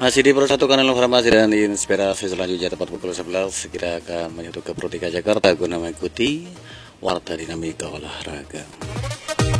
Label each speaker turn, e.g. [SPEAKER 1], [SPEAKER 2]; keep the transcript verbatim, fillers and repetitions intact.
[SPEAKER 1] Masih di Pro satu Kanal Informasi dan Inspirasi selanjutnya tepat pukul sebelas segera akan menyatu ke Pro tiga Jakarta guna mengikuti Warta Dinamika Olahraga.